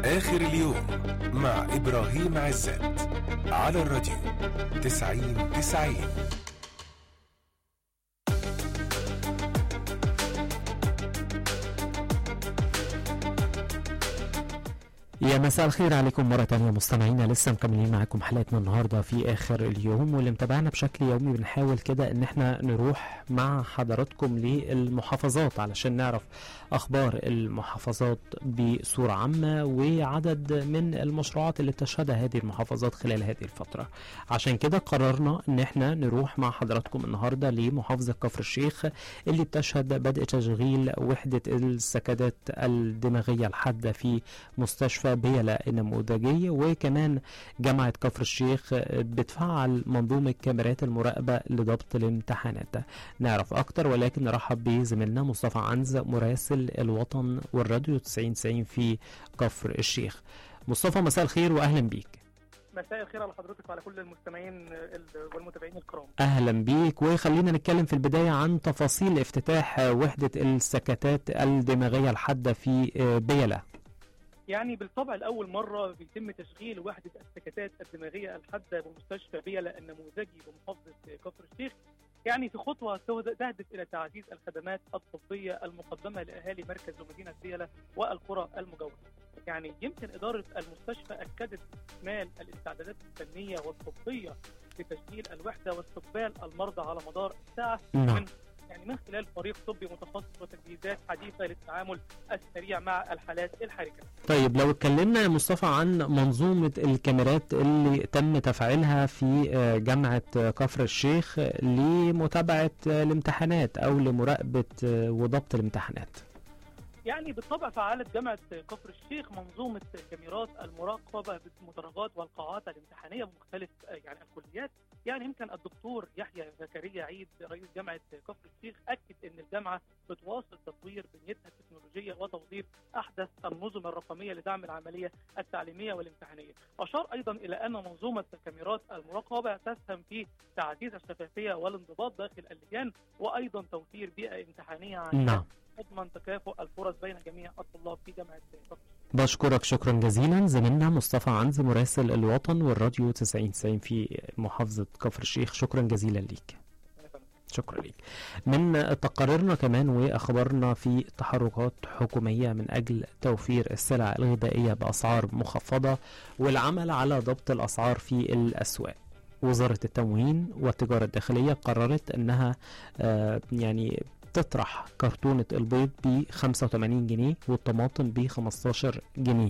آخر اليوم مع إبراهيم عزت على الراديو 90-90. يا مساء الخير عليكم مرة تانية مستمعينا، لسه مكملين معاكم حلقتنا النهاردة في آخر اليوم، واللي متابعنا بشكل يومي بنحاول كده ان احنا نروح مع حضراتكم للمحافظات علشان نعرف اخبار المحافظات بصورة عامة وعدد من المشروعات اللي بتشهدها هذه المحافظات خلال هذه الفترة. عشان كده قررنا ان احنا نروح مع حضراتكم النهاردة لمحافظة كفر الشيخ اللي بتشهد بدء تشغيل وحدة السكادات الدماغية الحادة في مستشفى بيلا النموذجي، وكمان جامعة كفر الشيخ بتفعل منظومة كاميرات المراقبة لضبط الامتحانات. نعرف أكتر ولكن نرحب بزميلنا مصطفى عنز مراسل الوطن والراديو 90-90 في كفر الشيخ. مصطفى مساء الخير وأهلا بيك. مساء الخير على حضرتك وعلى كل المستمعين والمتابعين الكرام. أهلا بيك، وخلينا نتكلم في البداية عن تفاصيل افتتاح وحدة السكتات الدماغية الحادة في بيلا. يعني بالطبع لأول مرة بيتم تشغيل وحدة السكتات الدماغية الحادة بمستشفى بيلا النموذجي بمحافظة كفر الشيخ، يعني في خطوة تهدف إلى تعزيز الخدمات الطبية المقدمة لأهالي مركز ومدينة بيلا والقرى المجاورة. يعني يمكن إدارة المستشفى أكدت استكمال الاستعدادات الفنية والطبية لتشغيل الوحدة واستقبال المرضى على مدار الساعة من خلال فريق طبي متخصص وتجهيزات حديثة للتعامل السريع مع الحالات الحرجة. طيب لو اتكلمنا يا مصطفى عن منظومة الكاميرات اللي تم تفعيلها في جامعة كفر الشيخ لمتابعة الامتحانات أو لمراقبة وضبط الامتحانات. يعني بالطبع فعلت جامعة كفر الشيخ منظومة كاميرات المراقبة بالمدرجات والقاعات الامتحانية بمختلف يعني الكليات. يعني يمكن الدكتور يحيى زكريا عيد رئيس جامعة كفر الشيخ أكد أن الجامعة بتواصل تطوير بنيتها التكنولوجية وتوظيف أحدث النظم الرقمية لدعم العملية التعليمية والامتحانية. أشار أيضا إلى أن منظومة كاميرات المراقبة تسهم في تعزيز الشفافية والانضباط داخل اللجان، وأيضا توفير بيئة امتحانية عالية تضمن تكافؤ الفرص بين جميع الطلاب في جامعة كفر الشيخ. بشكرك شكرا جزيلا زميلنا مصطفى عنز مراسل الوطن والراديو 90-90 في محافظة كفر الشيخ، شكرا جزيلا ليك. شكرا ليك. من تقاريرنا كمان واخبارنا في تحركات حكومية من اجل توفير السلع الغذائية باسعار مخفضة والعمل على ضبط الاسعار في الاسواق. وزارة التموين والتجارة الداخلية قررت انها يعني تطرح كرتونة البيض ب 85 جنيه والطماطم ب 15 جنيه،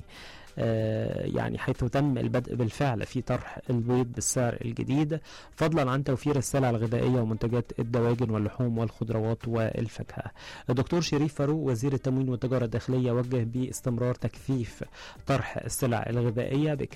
يعني حيث تم البدء بالفعل في طرح البيض بالسعر الجديد، فضلا عن توفير السلع الغذائية ومنتجات الدواجن واللحوم والخضروات والفاكهة. الدكتور شريف فاروق وزير التموين والتجارة الداخلية وجه باستمرار تكثيف طرح السلع الغذائية